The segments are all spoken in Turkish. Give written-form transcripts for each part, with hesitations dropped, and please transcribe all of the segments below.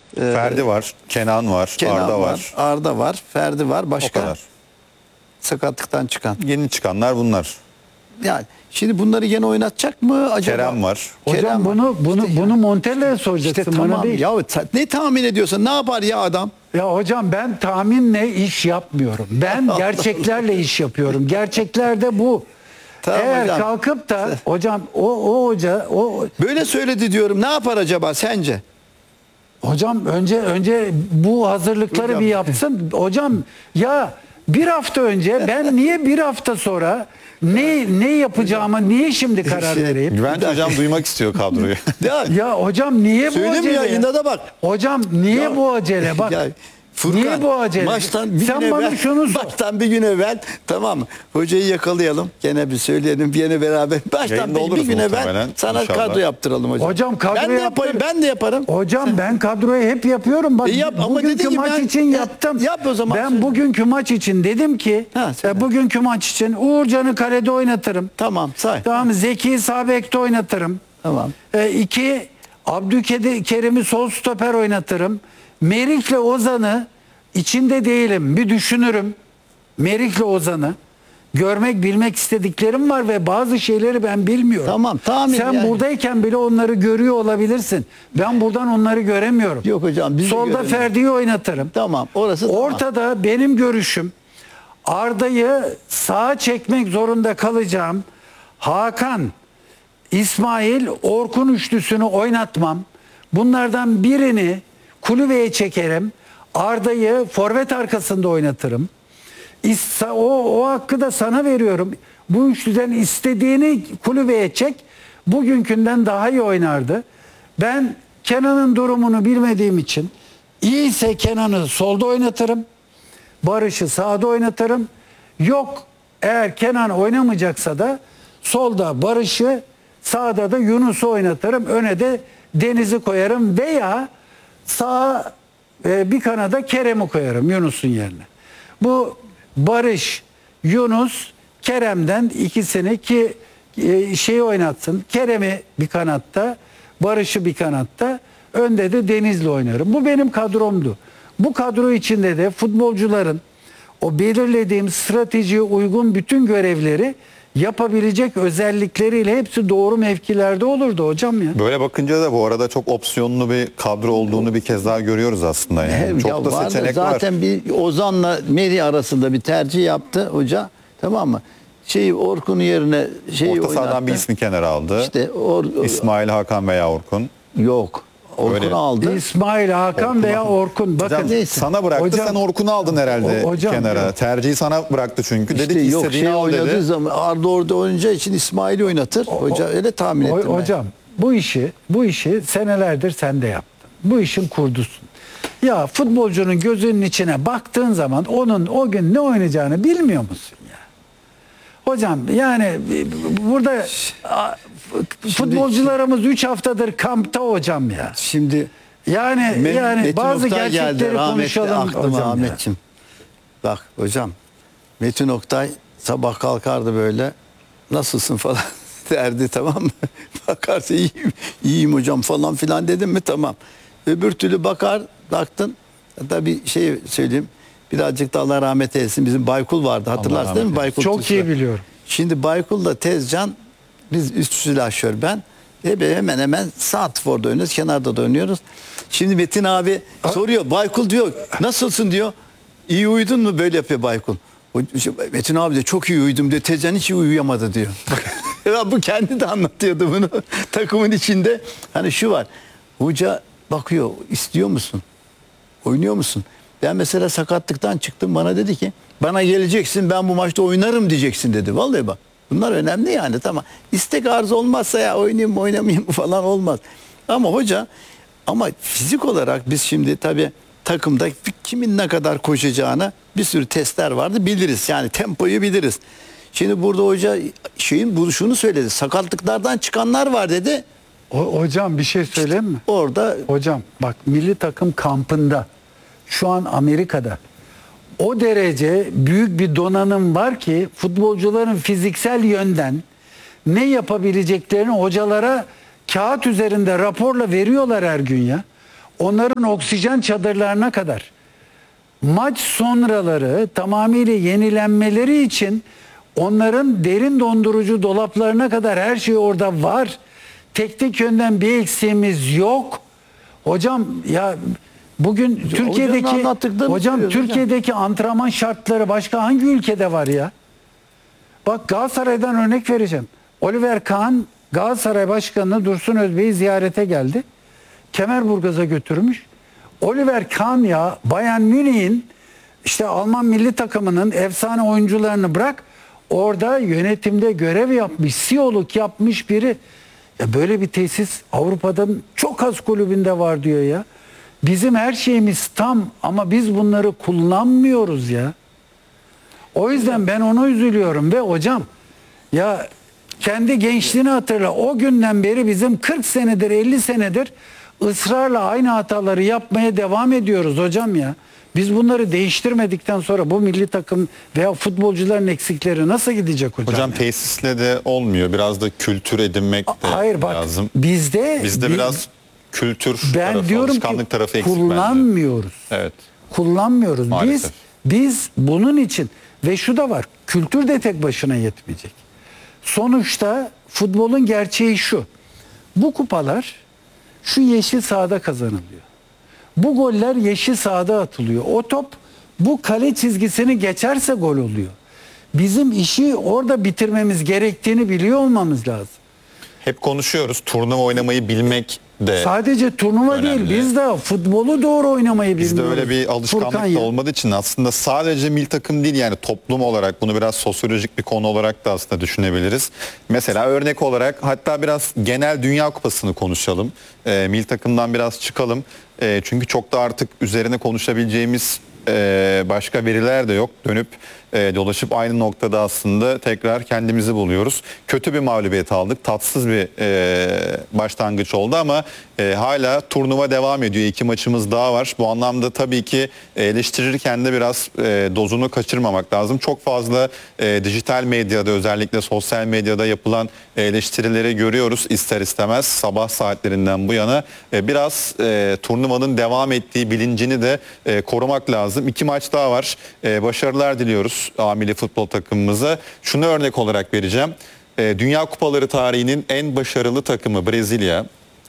Ferdi var, Kenan var, Arda var. Arda var, Ferdi var. O Başka kadar. sakatlıktan çıkan. Yeni çıkanlar bunlar. Yani şimdi bunları gene oynatacak mı acaba? Kerem var. Hocam Kerem var. bunu Montella'ya soracaksın, İşte bana tamam. değil. Ya ne tahmin ediyorsun? Ne yapar ya adam? Ya hocam ben tahminle iş yapmıyorum. Ben gerçeklerle iş yapıyorum. Gerçekler bu. Tamam Eğer hocam. kalkıp da hocam o hoca Böyle söyledi diyorum. Ne yapar acaba sence? hocam önce bu hazırlıkları Hocam. bir yapsın. Hocam ya bir hafta önce ben niye bir hafta sonra ne yapacağımı niye şimdi karar vereyim? Güvenç hocam duymak istiyor kadroyu. Ya, Ya hocam niye bu söyleyeyim acele? yayında da bak. Hocam niye Ya- bu acele? Bak. Ya Furkan, niye bu acele? Maçtan bir Sen gün bana evvel, şunu sor. maçtan bir gün evvel, tamam mı? Hocayı yakalayalım. Gene bir söyleyelim. Gene beraber. Baştan Yayında bir oluruz gün evvel muhtemelen, sana inşallah. kadro yaptıralım hocam. Hocam kadro ben de yaptır. yaparım. Ben de yaparım. Hocam ben kadroyu hep yapıyorum. Bak Yap, ama bugünkü dedin ki maç ben- için yaptım. yap o zaman. Ben bugünkü maç için dedim ki söyle. bugünkü maç için Uğurcan'ı kalede oynatırım. Tamam say. Tamam, Zeki'yi sağ bekte oynatırım. Tamam. 2 Abdülkerim'i sol stoper oynatırım. Merih'le Ozan'ı içinde değilim. Bir düşünürüm. Merih'le Ozan'ı. Görmek, bilmek istediklerim var ve bazı şeyleri ben bilmiyorum. Tamam, tahmin Sen yani. buradayken bile onları görüyor olabilirsin. Ben buradan onları göremiyorum. Yok hocam, biz de Solda göremiyoruz. Ferdi'yi oynatırım. Tamam. Orası tamam. Ortada benim görüşüm Arda'yı sağa çekmek zorunda kalacağım. Hakan, İsmail, Orkun üçlüsünü oynatmam. Bunlardan birini kulübeye çekerim. Arda'yı forvet arkasında oynatırım. O hakkı da sana veriyorum. Bu üçlüden istediğini kulübeye çek. Bugünkünden daha iyi oynardı. Ben Kenan'ın durumunu bilmediğim için iyiyse Kenan'ı solda oynatırım. Barış'ı sağda oynatırım. Yok, eğer Kenan oynamayacaksa da solda Barış'ı, sağda da Yunus'u oynatırım. Öne de Deniz'i koyarım veya sağa bir kanada Kerem'i koyarım Yunus'un yerine. Bu Barış, Yunus, Kerem'den ikisini ki şeyi oynatsın. Kerem'i bir kanatta, Barış'ı bir kanatta, önde de Deniz'le oynarım. Bu benim kadromdu. Bu kadro içinde de futbolcuların o belirlediğim stratejiye uygun bütün görevleri yapabilecek özellikleriyle hepsi doğru mevkilerde olurdu hocam ya. Böyle bakınca da bu arada çok opsiyonlu bir kadro olduğunu bir kez daha görüyoruz aslında. Yani. Çok Ya da vardı. seçenek Zaten var. bir Ozan'la Merih arasında bir tercih yaptı hoca. Tamam mı? Orkun'un yerine Orta sahadan oynattı. bir ismi kenara aldı. İşte İsmail, Hakan veya Orkun. yok. Orkun'u Öyle. aldı. İsmail, Hakan veya Orkun. Bakın. Hocam, neyse. sana bıraktı, Hocam- sen Orkun'u aldın herhalde Hocam, kenara. yok. Tercihi sana bıraktı çünkü. İşte Dedi ki yok istediğini al oynadığı dedi. zaman Arda orada oynayacağı için İsmail'i oynatır. Hoca öyle tahmin ettim ben. Hocam bu işi senelerdir sen de yaptın. Bu işin kurdusun. Ya futbolcunun gözünün içine baktığın zaman onun o gün ne oynayacağını bilmiyor musun ya? Hocam yani burada futbolcularımız 3 haftadır kampta hocam ya. Şimdi Yani Metin bazı Oktay gerçekleri geldi, rahmetli konuşalım aklıma hocam ya. Ahmetciğim. Bak hocam, Metin Oktay sabah kalkardı böyle, nasılsın falan derdi, tamam mı? Bakarsa iyiyim hocam falan filan dedim mi tamam. Öbür türlü baktın. Hatta bir şey söyleyeyim. Birazcık da Allah rahmet eylesin, bizim Baykul vardı, hatırlarsın Allah değil mi rahmet Baykul? Çok Tuzla? iyi biliyorum. Şimdi Baykul'la Tezcan, biz üst silahşör ben. Hemen hemen sağ forda oynuyoruz, kenarda da oynuyoruz. Şimdi Metin abi soruyor, Baykul diyor, nasılsın diyor. İyi uyudun mu? Böyle yapıyor Baykul. Metin abi de çok iyi uyudum diyor. Tezcan hiç iyi uyuyamadı diyor. Ya bu kendi de anlatıyordu bunu takımın içinde. Hani şu var, hoca bakıyor, istiyor musun? Oynuyor musun? Ben mesela sakatlıktan çıktım, bana dedi ki bana geleceksin, ben bu maçta oynarım diyeceksin dedi. Vallahi bak, bunlar önemli yani, tamam. İstek arzu olmazsa ya oynayayım mı oynamayayım mı falan olmaz. Ama hoca, ama fizik olarak biz şimdi tabii takımda kimin ne kadar koşacağını bir sürü testler vardı, biliriz. Yani tempoyu biliriz. Şimdi burada hoca şunu söyledi, sakatlıklardan çıkanlar var dedi. Hocam bir şey söyleyeyim mi? Orada Hocam bak, milli takım kampında şu an Amerika'da o derece büyük bir donanım var ki futbolcuların fiziksel yönden ne yapabileceklerini hocalara kağıt üzerinde raporla veriyorlar her gün ya. onların oksijen çadırlarına kadar, maç sonraları tamamıyla yenilenmeleri için onların derin dondurucu dolaplarına kadar her şey orada var. Teknik yönden bir eksiğimiz yok. Hocam ya bugün Türkiye'deki anlattıklarını söylüyoruz Türkiye'deki antrenman şartları başka hangi ülkede var ya? Bak Galatasaray'dan örnek vereceğim. Oliver Kahn Galatasaray Başkanı Dursun Özbey'i ziyarete geldi. Kemerburgaz'a götürmüş. Oliver Kahn ya Bayern Münih'in işte Alman milli takımının efsane oyuncularını bırak, orada yönetimde görev yapmış, CEO'luk yapmış biri. Ya böyle bir tesis Avrupa'nın çok az kulübünde var diyor ya. Bizim her şeyimiz tam ama biz bunları kullanmıyoruz ya. O yüzden ben ona üzülüyorum ve hocam ya kendi gençliğini hatırla. O günden beri bizim 40 senedir 50 senedir ısrarla aynı hataları yapmaya devam ediyoruz hocam ya. Biz bunları değiştirmedikten sonra bu milli takım veya futbolcuların eksikleri nasıl gidecek hocam? Hocam ya? tesisle de olmuyor. Biraz da kültür edinmek de Hayır bak lazım. bizde Biraz kültür ben tarafı, diyorum alışkanlık ki tarafı eksik kullanmıyoruz. bence. Evet. Kullanmıyoruz. Maalesef. Biz bunun için ve şu da var. Kültür de tek başına yetmeyecek. Sonuçta futbolun gerçeği şu. Bu kupalar şu yeşil sahada kazanılıyor. Bu goller yeşil sahada atılıyor. O top bu kale çizgisini geçerse gol oluyor. Bizim işi orada bitirmemiz gerektiğini biliyor olmamız lazım. Hep konuşuyoruz. Turnuva oynamayı bilmek de Sadece turnuva önemli. değil, biz de futbolu doğru oynamayı bilmiyoruz. bizde öyle bir alışkanlık Furkan da ya. olmadığı için aslında sadece milli takım değil, yani toplum olarak bunu biraz sosyolojik bir konu olarak da aslında düşünebiliriz. Mesela örnek olarak hatta biraz genel Dünya Kupası'nı konuşalım. Milli takımdan biraz çıkalım. Çünkü çok da artık üzerine konuşabileceğimiz başka veriler de yok. Dönüp dolaşıp aynı noktada aslında tekrar kendimizi buluyoruz. Kötü bir mağlubiyet aldık. Tatsız bir başlangıç oldu ama hala turnuva devam ediyor. 2 maçımız daha var. Bu anlamda tabii ki eleştirirken de biraz dozunu kaçırmamak lazım. Çok fazla dijital medyada, özellikle sosyal medyada yapılan eleştirileri görüyoruz ister istemez sabah saatlerinden bu yana. Biraz turnuvanın devam ettiği bilincini de korumak lazım. 2 maç daha var. Başarılar diliyoruz milli futbol takımımıza. Şunu örnek olarak vereceğim. Dünya Kupaları tarihinin en başarılı takımı Brezilya.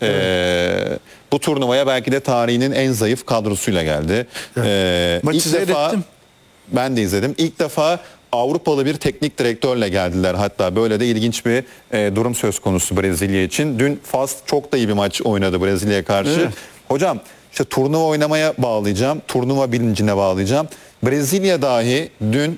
Bu turnuvaya belki de tarihinin en zayıf kadrosuyla geldi. Maçı İlk defa seyrettim. ben de izledim. İlk defa Avrupalı bir teknik direktörle geldiler. Hatta böyle de ilginç bir durum söz konusu Brezilya için. Dün Fas çok da iyi bir maç oynadı Brezilya'ya karşı. Evet. Hocam işte turnuva oynamaya bağlayacağım. Turnuva bilincine bağlayacağım. Brezilya dahi dün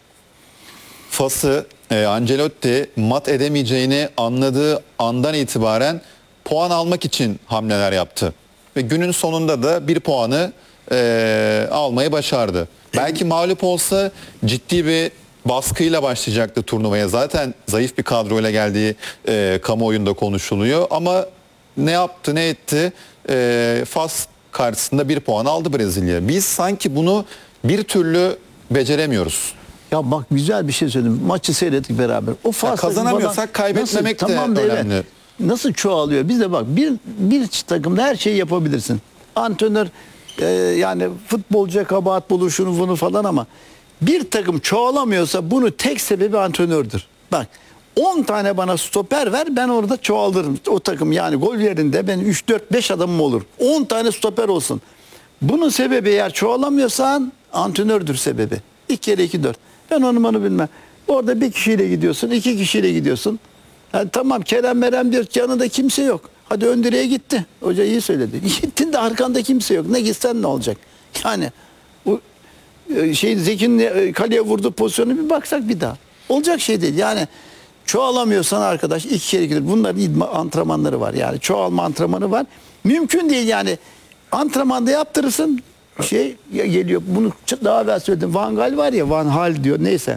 Fas'ı Ancelotti mat edemeyeceğini anladığı andan itibaren puan almak için hamleler yaptı. Ve günün sonunda da bir puanı almayı başardı. Belki mağlup olsa ciddi bir baskıyla başlayacaktı turnuvaya. Zaten zayıf bir kadroyla geldiği kamuoyunda konuşuluyor. Ama ne yaptı, ne etti? Fas karşısında bir puan aldı Brezilya. Biz sanki bunu bir türlü beceremiyoruz. Ya bak güzel bir şey söyledim. Maçı seyrettik beraber. O Fas'taki kazanamıyorsak falan kaybetmemek de tamam da önemli. Evet, nasıl çoğalıyor? Biz de bak bir takımda her şeyi yapabilirsin. Antrenör yani futbolcuya kabahat bulur şunu bunu falan ama bir takım çoğalamıyorsa bunu tek sebebi antrenördür. Bak 10 tane bana stoper ver, ben orada çoğalırım. O takım yani gol yerinde ben 3-4-5 adamım olur. 10 tane stoper olsun. Bunun sebebi eğer çoğalamıyorsan antrenördür sebebi. 2 kere 2 4. Ben onu bilmem. Orada bir kişiyle gidiyorsun, 2 kişiyle gidiyorsun. Yani tamam Kerem Merem diyor, yanında kimse yok. Hadi ön direğe gitti. Hoca iyi söyledi. Gittin de arkanda kimse yok. Ne gitsen ne olacak? Yani bu Zeki'nin kaleye vurduğu pozisyonu bir baksak bir daha. Olacak şey değil. Yani çoğalamıyorsan arkadaş 2 kere gidiyor. Bunların antrenmanları var. Yani çoğalma antrenmanı var. Mümkün değil yani. Antrenmanda yaptırırsın. Geliyor. Bunu daha evvel söyledim. Van Gaal var ya, Van Hal diyor. Neyse.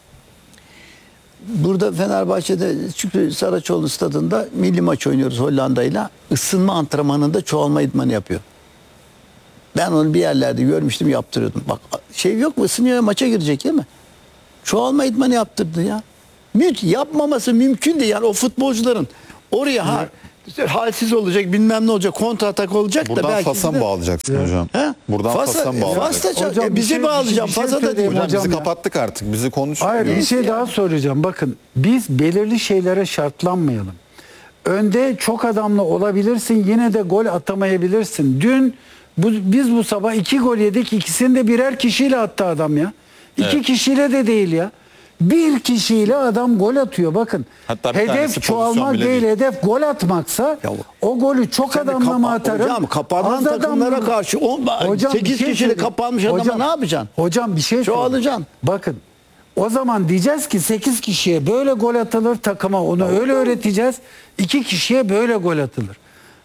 Burada Fenerbahçe'de Şükrü Saraçoğlu stadında milli maç oynuyoruz Hollanda'yla. Isınma antrenmanında çoğalma idmanı yapıyor. Ben onu bir yerlerde görmüştüm, yaptırıyordum. Bak yok mu, ısınıyor, maça girecek değil mi? Çoğalma idmanı yaptırdı ya. Yapmaması mümkün değil. Yani o futbolcuların oraya halsiz olacak, bilmem ne olacak, kontra atak olacak da Buradan belki Fas'a mı de- bağlayacaksın hocam? He? Buradan Fas'a mı bağlayacaksın? Fas'ta Hocam, bir bizi şey- bağlayacağım. bir şey Fas'a da değil. söyleyeyim Hocam bizi ya. kapattık artık. Bizi konuşmuyor. Hayır, bir şey daha söyleyeceğim. Bakın, biz belirli şeylere şartlanmayalım. Önde çok adamlı olabilirsin, yine de gol atamayabilirsin. Dün biz bu sabah 2 gol yedik, ikisini de birer kişiyle attı adam ya. 2 kişiyle de değil ya. Bir kişiyle adam gol atıyor. Bakın, Hatta bir tanesi hedef pozisyon çoğalmak bile değil, değil. hedef gol atmaksa Ya o golü çok Sen de adamla mı atarım? Hocam kapanan az takımlara adamla- karşı Hocam, 8 bir şey kişiyle söyleyeyim. kapanmış adama ne yapacaksın? Hocam bir şey Çoğalacaksın. söyleyeyim. Bakın, o zaman diyeceğiz ki 8 kişiye böyle gol atılır takıma, onu öyle öğreteceğiz. 2 kişiye böyle gol atılır.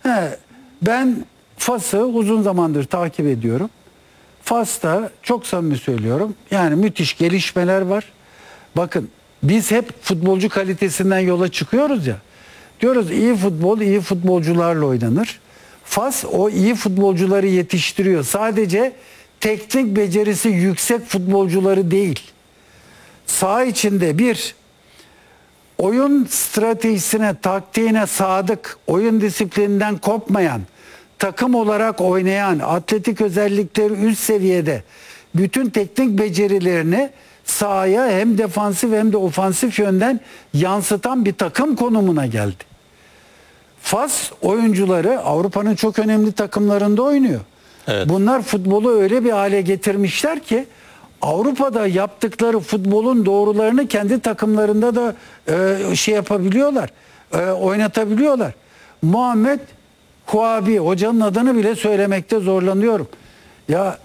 Ben Fas'ı uzun zamandır takip ediyorum. Fas'ta çok samimi söylüyorum, yani müthiş gelişmeler var. Bakın, biz hep futbolcu kalitesinden yola çıkıyoruz ya. Diyoruz iyi futbol iyi futbolcularla oynanır. Fas o iyi futbolcuları yetiştiriyor. Sadece teknik becerisi yüksek futbolcuları değil. Saha içinde bir oyun stratejisine, taktiğine sadık, oyun disiplininden kopmayan, takım olarak oynayan, atletik özellikleri üst seviyede, bütün teknik becerilerini sahaya hem defansif hem de ofansif yönden yansıtan bir takım konumuna geldi. Fas oyuncuları Avrupa'nın çok önemli takımlarında oynuyor. Evet. Bunlar futbolu öyle bir hale getirmişler ki Avrupa'da yaptıkları futbolun doğrularını kendi takımlarında da şey yapabiliyorlar, oynatabiliyorlar. Muhammed Kuabi, hocanın adını bile söylemekte zorlanıyorum. Ya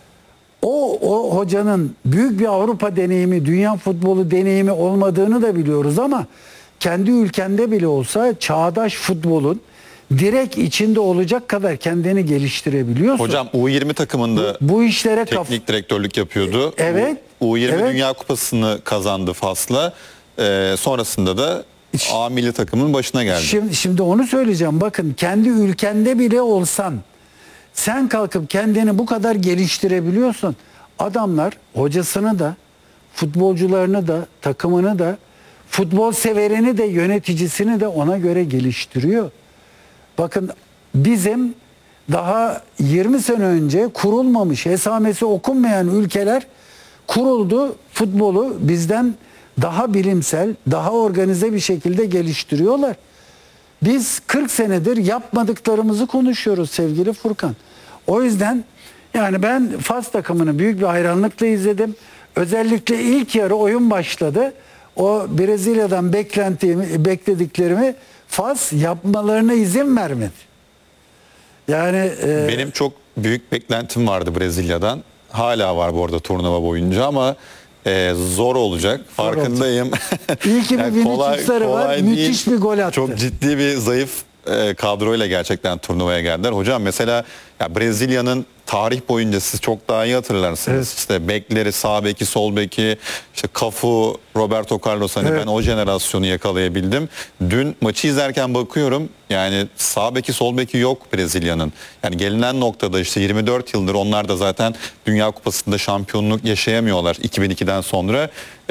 o hocanın büyük bir Avrupa deneyimi, dünya futbolu deneyimi olmadığını da biliyoruz ama kendi ülkende bile olsa çağdaş futbolun direkt içinde olacak kadar kendini geliştirebiliyorsun. Hocam U20 takımında bu işlere teknik direktörlük yapıyordu. Evet. U20 Evet. Dünya Kupası'nı kazandı Fas'la. Sonrasında da A milli takımın başına geldi. Şimdi onu söyleyeceğim. Bakın, kendi ülkende bile olsan sen kalkıp kendini bu kadar geliştirebiliyorsun. Adamlar hocasını da, futbolcularını da, takımını da, futbol severini de, yöneticisini de ona göre geliştiriyor. Bakın, bizim daha 20 sene önce kurulmamış, esamesi okunmayan ülkeler kuruldu. Futbolu bizden daha bilimsel, daha organize bir şekilde geliştiriyorlar. Biz 40 senedir yapmadıklarımızı konuşuyoruz sevgili Furkan. O yüzden yani ben Fas takımını büyük bir hayranlıkla izledim. Özellikle ilk yarı oyun başladı. O Brezilya'dan beklediklerimi Fas yapmalarına izin vermedi. Yani Benim çok büyük beklentim vardı Brezilya'dan. Hala var bu arada turnuva boyunca ama zor olacak. Farkındayım. İyi ki bir Vinicius'ları var. Müthiş bir gol attı. Çok ciddi bir zayıf kadroyla gerçekten turnuvaya geldiler. Hocam mesela ya Brezilya'nın tarih boyunca siz çok daha iyi hatırlarsınız. Evet. İşte bekleri, sağ beki, sol beki, işte Cafu, Roberto Carlos, hani Evet. ben o jenerasyonu yakalayabildim. Dün maçı izlerken bakıyorum, yani sağ beki, sol beki yok Brezilya'nın. Yani gelinen noktada işte 24 yıldır onlar da zaten Dünya Kupası'nda şampiyonluk yaşayamıyorlar 2002'den sonra.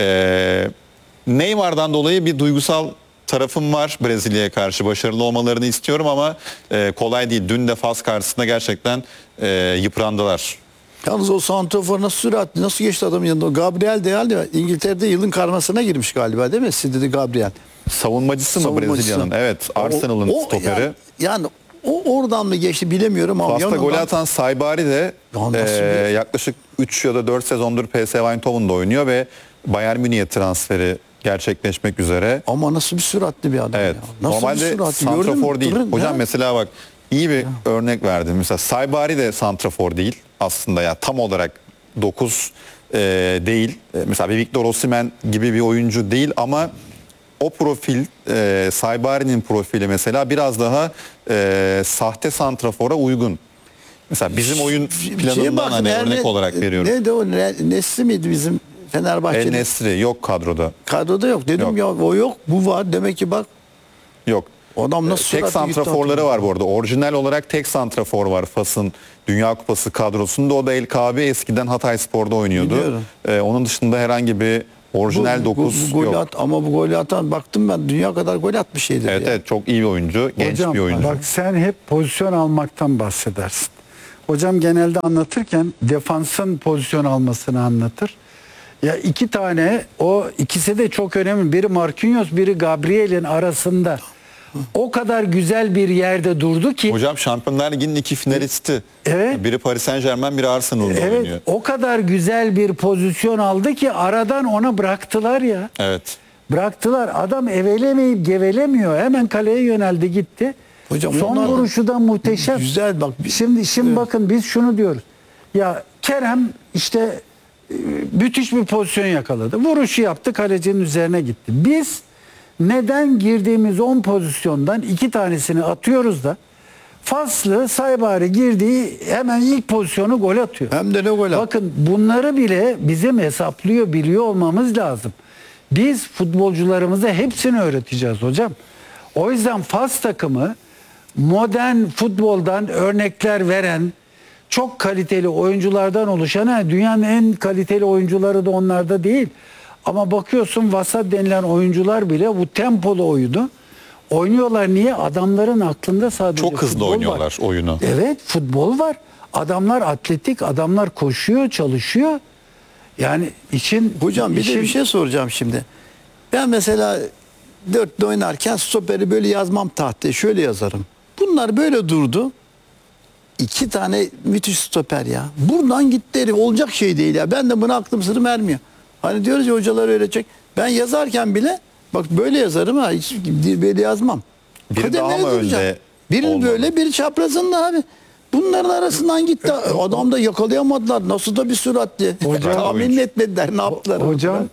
Neymar'dan dolayı bir duygusal tarafım var, Brezilya'ya karşı başarılı olmalarını istiyorum ama kolay değil. Dün de Fas karşısında gerçekten yıprandılar. Yalnız o santrafor nasıl süratli, nasıl geçti adamın yanında? O Gabriel de herhalde İngiltere'de yılın karmasına girmiş galiba değil mi? Sidney Gabriel. Savunmacısı mı Savunmacısı. Brezilya'nın? Evet, Arsenal'ın O stoperi. yani o oradan mı geçti bilemiyorum ama Fas'ta yanından- gol atan Saibari de Ya nasıl bir- yaklaşık 3 ya da 4 sezondur PSV Eindhoven'da oynuyor ve Bayern Münih'e transferi gerçekleşmek üzere. Ama nasıl bir süratli bir adam Evet. ya. Nasıl Normalde bir süratli, gördün mü? santrafor değil. Durun, Hocam ha? mesela bak, iyi bir örnek verdim. Mesela Saibari de santrafor değil aslında, ya tam olarak 9 değil. Mesela bir Victor Osimhen gibi bir oyuncu değil ama o profil, Saibari'nin profili mesela biraz daha sahte santrafora uygun. Mesela bizim oyun Şeye planından baktım, hani eğer örnek olarak veriyorum. Neydi o? Nesli miydi bizim El Fenerbahçe'nin? Nesri yok kadroda. Kadroda yok. Dedim Yok. ya o yok, bu var. Demek ki bak Yok. o adam nasıl Tek süratli gitti santraforları adam. var bu arada. Orijinal olarak tek santrafor var Fas'ın Dünya Kupası kadrosunda. O da El Kabi, eskiden Hatayspor'da oynuyordu. Biliyorum. Onun dışında herhangi bir Orijinal 9 golü yok. ama bu golü atan baktım ben dünya kadar gol atmış şeydir Evet, ya. evet, çok iyi bir oyuncu. Genç Hocam bir oyuncu. bak sen hep pozisyon almaktan bahsedersin. Hocam genelde anlatırken defansın pozisyon almasını anlatır. Ya iki tane o ikisi de çok önemli. Biri Marquinhos, biri Gabriel'in arasında o kadar güzel bir yerde durdu ki. Hocam Şampiyonlar Ligi'nin 2 finalisti. Evet. Biri Paris Saint-Germain, biri Arsenal'da Evet, oynuyor. o kadar güzel bir pozisyon aldı ki aradan ona bıraktılar ya. Evet. Bıraktılar. Adam evelemeyip gevelemiyor. Hemen kaleye yöneldi gitti. Hocam son onlar da vuruşu da muhteşem. güzel bak. Şimdi bakın biz şunu diyoruz. Ya Kerem işte müthiş bir pozisyon yakaladı. Vuruşu yaptı, kalecinin üzerine gitti. Biz neden girdiğimiz 10 pozisyondan 2 tanesini atıyoruz da Faslı Saybari girdiği hemen ilk pozisyonu gol atıyor. Hem de ne gol attı. Bakın bunları bile bizim hesaplıyor, biliyor olmamız lazım. Biz futbolcularımıza hepsini öğreteceğiz hocam. O yüzden Fas takımı modern futboldan örnekler veren, çok kaliteli oyunculardan oluşan, dünyanın en kaliteli oyuncuları da onlarda değil. Ama bakıyorsun vasat denilen oyuncular bile bu tempolu oyunu oynuyorlar. Niye? Adamların aklında sadece Çok hızlı futbol var. oynuyorlar oyunu. Evet, futbol var. Adamlar atletik, adamlar koşuyor, çalışıyor. Yani Hocam bir de bir şey soracağım şimdi. Ben mesela dörtlü oynarken stoperi böyle yazmam tahtaya. Şöyle yazarım. Bunlar böyle durdu. 2 tane müthiş stoper ya. Buradan gitti herif. Olacak şey değil ya. Ben de buna aklım sırrım ermiyor. Hani diyoruz ya hocalar öğretecek. Ben yazarken bile bak böyle yazarım ha. Hiç böyle yazmam. Biri Kademeye daha mı duracağım. önde Biri olmalı? böyle, biri çaprazında abi. Bunların arasından gitti. Adam da yakalayamadılar. Nasıl da bir süratli. Hocam- Tahmin etmediler. Ne yaptılar?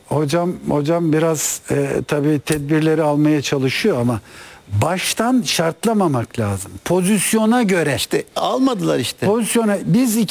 Hocam biraz tabii tedbirleri almaya çalışıyor ama baştan şartlamamak lazım. Pozisyona göre. İşte almadılar işte. Pozisyona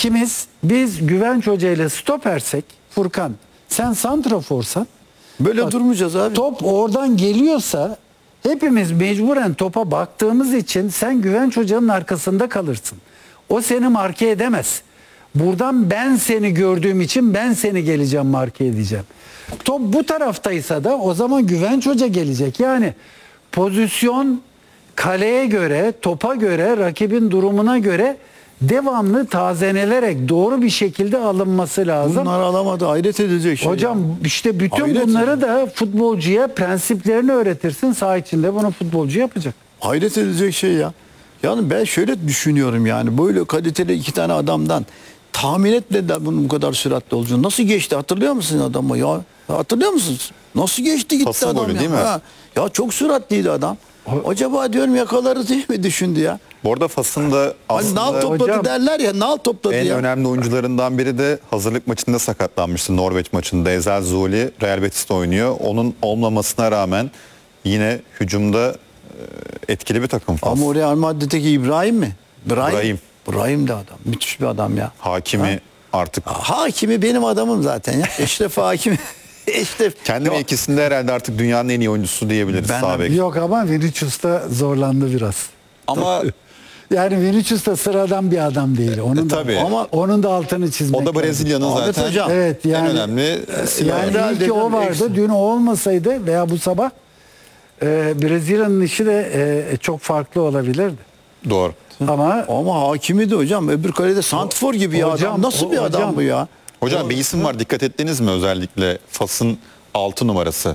biz Güvenç Hoca ile stopersek Furkan sen santraforsan Böyle durmayacağız abi. top oradan geliyorsa hepimiz mecburen topa baktığımız için sen Güvenç Hoca'nın arkasında kalırsın. O seni marke edemez. Buradan ben seni gördüğüm için ben seni geleceğim marke edeceğim. Top bu taraftaysa da o zaman Güvenç Hoca gelecek. Yani pozisyon kaleye göre, topa göre, rakibin durumuna göre devamlı tazelenerek doğru bir şekilde alınması lazım. Bunlar alamadı. Hayret edilecek şey. Hocam ya. işte bütün Hayret bunları da futbolcuya prensiplerini öğretirsin. Saha içinde bunu futbolcu yapacak. Hayret edilecek şey ya. Yani ben şöyle düşünüyorum yani. Böyle kaliteli 2 tane adamdan tahmin etmediler bunun bu kadar süratli olacağını. Nasıl geçti? Hatırlıyor musun adamı ya? Hatırlıyor musunuz? Nasıl geçti gitti Pasın adam golü ya? değil mi? Ha. Ya çok süratliydi adam. Acaba diyorum yakalarız diye mi düşündü ya? Bu arada Fas'ın da Hani nal aslında topladı Hocam- derler ya, nal topladı en ya. önemli oyuncularından biri de hazırlık maçında sakatlanmıştı. Norveç maçında Ezel Zuli Real Betis'te oynuyor. Onun olmamasına rağmen yine hücumda etkili bir takım Fas. Ama o Real Madrid'deki İbrahim mi? İbrahim. İbrahim de adam. Müthiş bir adam ya. Hakimi artık Hakimi benim adamım zaten ya. Eşref Hakimi. Eşref. kendi Ya, mevkisinde herhalde artık dünyanın en iyi oyuncusu diyebiliriz Ben- sağ bek. Yok ama Vinicius da zorlandı biraz. Ama Yani Vinicius da sıradan bir adam değil. Onun da, tabii. ama onun da altını çizmek o da lazım. Brezilya'nın Ahmet zaten Hocam. Evet en yani önemli silahı. yani Herhalde iyi ki o vardı. eksik. Dün o olmasaydı veya bu sabah Brezilya'nın işi de çok farklı olabilirdi. Doğru. Ama Hakimi de hocam. Öbür kalede Santfor gibi ya Hocam, adam. Nasıl bir adam hocam. bu ya? Hocam bir isim var, dikkat ettiniz mi özellikle Fas'ın 6 numarası.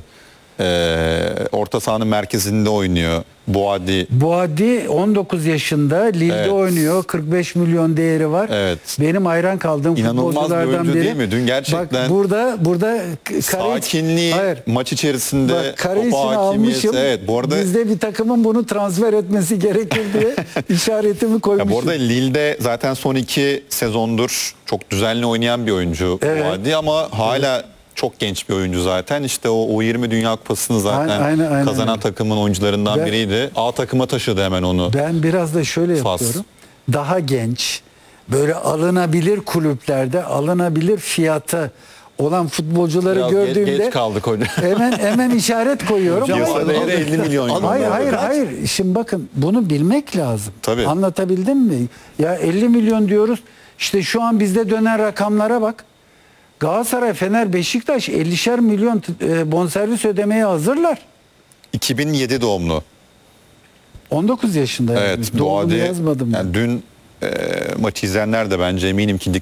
Orta sahanın merkezinde oynuyor. Boadi. Boadi 19 yaşında Lille'de Evet. oynuyor. 45 milyon değeri var. Evet. Benim hayran kaldığım İnanılmaz bir futbolculardan oyuncu biri. değil mi? Dün gerçekten Bak burada Sakinliği, maç içerisinde Bak kare topa ismini hakimiyeti. almışım. Evet, bu arada Bizde bir takımın bunu transfer etmesi gerekir diye işaretimi ya koymuşum. bu arada Lille'de zaten son 2 sezondur çok düzenli oynayan bir oyuncu Evet. Boadi ama hala çok genç bir oyuncu zaten. İşte o U20 Dünya Kupası'nı zaten Aynen kazanan öyle. takımın oyuncularından Ben- biriydi. A takıma taşıdı hemen onu. Ben biraz da şöyle Fas. yapıyorum. Daha genç, böyle alınabilir kulüplerde, alınabilir fiyatı olan futbolcuları Biraz gördüğümde geç kaldık hocam. hemen işaret koyuyorum. Hocam, Ama- Piyasa değeri 50 milyon euro. Hayır. Şimdi bakın bunu bilmek lazım. Tabii. Anlatabildim mi? Ya 50 milyon diyoruz. İşte şu an bizde dönen rakamlara bak. Galatasaray, Fener, Beşiktaş 50'şer milyon bonservis ödemeye hazırlar. 2007 doğumlu. 19 yaşında. Evet, yani. Doğumunu Boadi. yazmadım. ben. Yani dün maçı izleyenler de bence eminim ki